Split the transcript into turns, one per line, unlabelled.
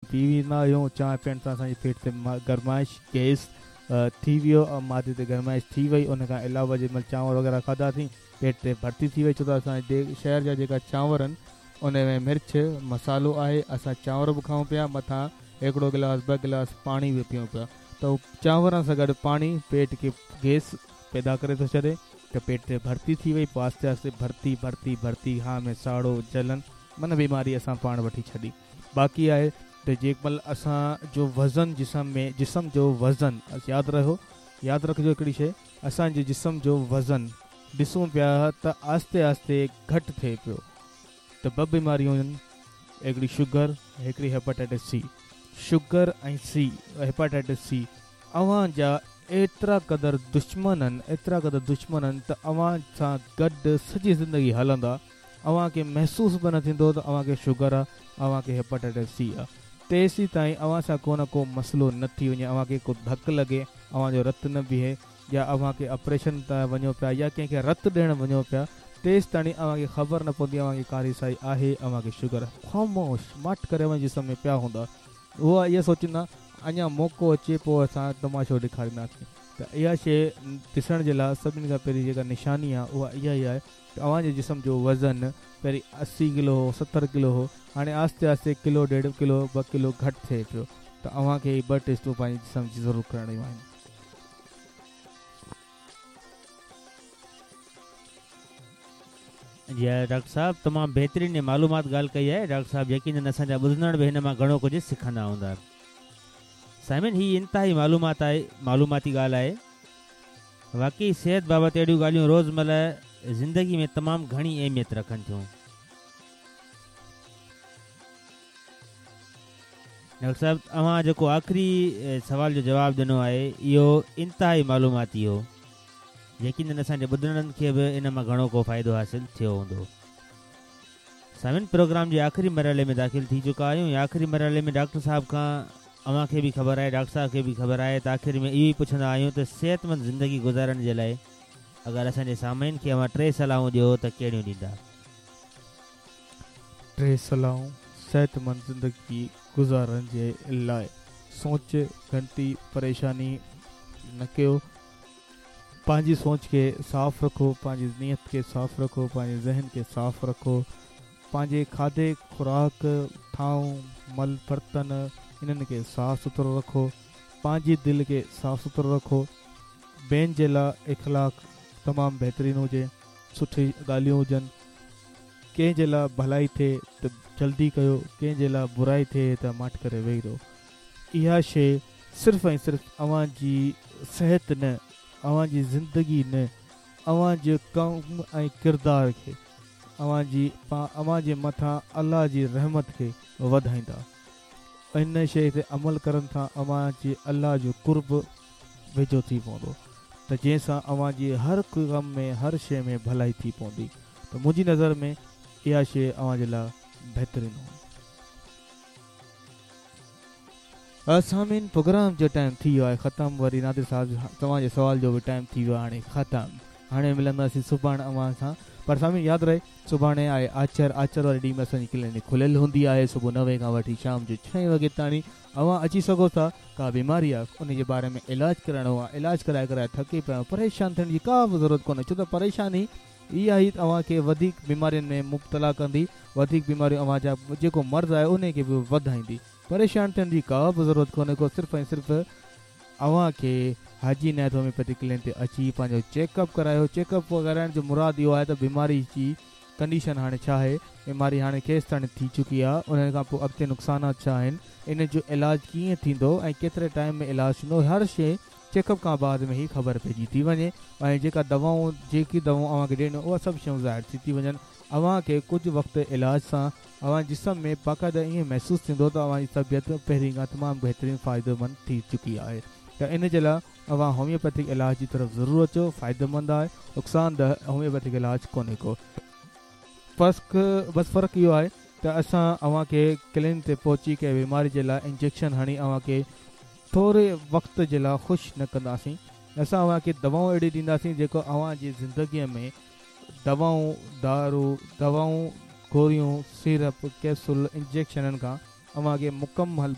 P वेंदा आहियूं। चांहि पीअण सां असांजे पेट ते गरमाइश गैस थी वियो ऐं मादे ते गरमाइश थी वई। उन खां अलावा जेमहिल चांवर वग़ैरह खाधासीं पेट ते भर्ती थी वई। छो त असांजे शहर जा जेका चांवर आहिनि उन में मिर्च मसालो आहे। असां चांवर बि खाऊं पिया, मथां हिकिड़ो गिलास 2 गिलास पाणी बि पियूं पिया। त चांवरनि सां गॾु पाणी पेट खे गैस पैदा करे थो छॾे त पेट ते भर्ती थी वई। पोइ आस्ते आस्ते भर्ती भर्ती भर्ती हा में साड़ो जलन मन बीमारी असां पाण वठी छॾी। बाक़ी आहे त जेमहिल असांजो वज़न जिस्म जो वज़न यादि रखिजो हिकिड़ी शइ, असांजे जिस्म जो वज़न ॾिसूं पिया त आस्ते आस्ते घटि थिए पियो। त 2 बीमारियूं आहिनि, हिकिड़ी शुगर, हिकिड़ी हेपेटाइटिस सी। शुगर ऐं हेपेटाइटिस सी अव्हांजा एतिरा क़दुरु दुश्मन आहिनि त अव्हां सां गॾु सॼी ज़िंदगी हलंदा। अव्हांखे महसूस बि न थींदो त अव्हांखे शुगर आहे, अव्हांखे हेपेटाइटिस सी आहे। तेसीं ताईं अव्हां सां को न को मसइलो न थी वञे, अव्हांखे को धकु लॻे, अव्हांजो रतु न बीहे, या अव्हांखे ऑपरेशन था वञो पिया या कंहिंखे रतु ॾियणु वञो पिया, तेसि ताईं अव्हांखे ख़बर न पवंदी अव्हांखे कारीसाई आहे, अव्हांखे शुगर ख़ामोश मट करे अव्हांजे जिस्म में पिया हूंदा। उहा इहा सोचींदा अञा मौक़ो अचे पोइ असां तमाशो ॾेखारींदासीं। त इहा शइ ॾिसण जे लाइ सभिनी खां पहिरीं जेका निशानी आहे उहा इहा ई आहे त अव्हांजे जिस्म जो वज़न पहिरीं 80 किलो हो, 70 किलो हो, हाणे आस्ते आस्ते किलो 1.5 किलो 2 किलो घटि थिए पियो। त अव्हांखे 2 टेस्टूं पंहिंजे जिस्म जी ज़रूरु करणियूं आहिनि।
जी डॉक्टर साहब, तमामु बहितरीनु मालूमात ॻाल्हि कई आहे। डॉक्टर साहब यकीनन असांजा ॿुधंदड़ बि हिन मां घणो कुझु सिखंदा हूंदा। साइमन, ही इंतिहाई मालूमाती ॻाल्हि आहे। वाक़ई सिहत बाबति अहिड़ियूं ॻाल्हियूं रोज़मर्रा ज़िंदगी में तमामु घणी अहमियत रखनि थियूं। डॉक्टर साहब, तव्हां जेको आख़िरी सवाल जो जवाबु ॾिनो आहे इहो इंतिहाई मालूमाती हो। यकीनन असांजे ॿुधंदड़नि खे बि इन मां घणो को फ़ाइदो हासिलु थियो हूंदो। साइमन, प्रोग्राम जे आख़िरी मरहले में दाख़िल थी चुका आहियूं। आख़िरी मरहले में डॉक्टर साहब खां अव्हांखे बि ख़बर आहे, डॉक्टर साहब खे बि ख़बर आहे त आख़िर में इहो ई पुछंदा आहियूं त सिहतमंद ज़िंदगी गुज़ारण जे लाइ अगरि असांजे सामाइन खे अव्हां 3 सलाहूं ॾियो त कहिड़ियूं ॾींदा?
3 सलाहूं सेहतमंद ज़िंदगी गुज़ारण जे लाइ। सोच घंटी परेशानी न कयो, पंहिंजी सोच खे साफ़ रखो, पंहिंजी नीयत खे साफ़ रखो, पंहिंजे ज़हन खे साफ़ रखो, पंहिंजे खाधे खुराक ठाऊं मल बर्तन इन्हनि खे साफ़ सुथरो रखो, पंहिंजी दिलि खे साफ़ सुथरो रखो। ॿियनि जे लाइ इख़लाक़ तमामु बहितरीनु हुजे, सुठी ॻाल्हियूं हुजनि। कंहिं जे लाइ भलाई थिए त जल्दी कयो, कंहिं जे लाइ बुराई थिए त मट करे वेही रहो। इहा शइ सिर्फ़ु ऐं सिर्फ़ु अव्हांजी सिहत न, अव्हांजी ज़िंदगी न, अव्हांजे कम ऐं किरदार खे, अव्हांजे मथां अल्लाह जी रहमत खे वधाईंदा। इन शइ ते अमल करण सां अव्हांजे अल्लाह जो कुर्ब वेझो थी पवंदो, त जंहिंसां अव्हांजी हर कम में हर शइ में भलाई थी पवंदी। त मुंहिंजी नज़र में इहा शइ अव्हांजे लाइ बहितरीनु हो। सामीन, प्रोग्राम जो टाइम थी वियो आहे ख़तमु। वरी नादिर साहब तव्हांजे सवाल जो बि टाइम थी वियो आहे हाणे ख़तमु। हाणे मिलंदासीं सुभाणे अव्हां सां। पर सामीन यादि रहे, सुभाणे आहे आचर वारे ॾींहुं में असांजी क्लिनिक खुलियल हूंदी आहे, सुबुह 9 खां वठी शाम जो 6 वॻे ताईं। अव्हां अची सघो था। का बीमारी आहे उन जे बारे में इलाजु कराइणो आहे, इलाजु कराए थके पिया, परेशान थियण जी का बि ज़रूरत कोन्हे। छो त परेशानी इहा ई तव्हांखे वधीक बीमारियुनि में मुब्तला कंदी, वधीक बीमारियूं अव्हांजा जेको मर्ज़ आहे उन खे बि वधाईंदी। परेशान थियण जी का बि ज़रूरत कोन्हे को, सिर्फ़ु ऐं सिर्फ़ु अव्हांखे हाजी नायत होम्योपैथिक क्लिनिक ते अची पंहिंजो चेकअप करायो। चेकअप कराइण जो मुराद इहो आहे त बीमारी जी कंडीशन हाणे छा आहे, बीमारी हाणे केसि ताईं थी चुकी आहे, उन खां पोइ अॻिते नुक़सानात छा आहिनि, इन जो इलाजु कीअं थींदो ऐं केतिरे टाइम में इलाजु थींदो, हर शइ चेकअप खां बाद में ई ख़बर पइजी थी वञे। ऐं जेकी दवाऊं अव्हांखे ॾियणियूं उहा सभु शयूं ज़ाहिर थी वञनि। अव्हांखे कुझु वक़्तु इलाज सां अव्हां जिस्म में बाक़ाइदा ईअं महसूसु थींदो त अव्हांजी तबियत पहिरीं खां तमामु बहितरीनु फ़ाइदेमंद थी चुकी आहे। त इन जे लाइ अव्हां होम्योपैथिक इलाज जी तरफ़ ज़रूरु अचो, फ़ाइदेमंद आहे, नुक़सानदह होम्योपैथिक इलाजु कोन्हे को। बसि फ़र्क़ु इहो आहे त असां अव्हांखे क्लिनिक ते पहुची कंहिं बीमारी जे लाइ इंजेक्शन हणी अव्हांखे थोरे वक़्त जे लाइ ख़ुशि न कंदासीं। असां अव्हांखे दवाऊं अहिड़ी ॾींदासीं जेको अव्हांजी ज़िंदगीअ में दवाऊं गोरियूं सिरप कैप्सूल इंजेक्शननि खां अव्हांखे मुकमल